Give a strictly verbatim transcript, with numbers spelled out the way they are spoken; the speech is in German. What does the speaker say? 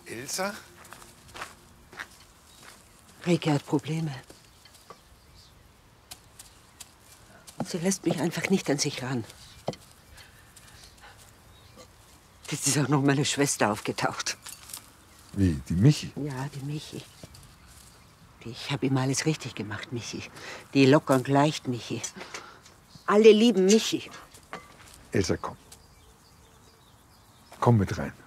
Ilsa? Rike hat Probleme. Sie lässt mich einfach nicht an sich ran. Jetzt ist auch noch meine Schwester aufgetaucht. Wie, die Michi? Ja, die Michi. Ich habe ihm alles richtig gemacht, Michi. Die locker und leicht, Michi. Alle lieben Michi. Elsa, komm. Komm mit rein.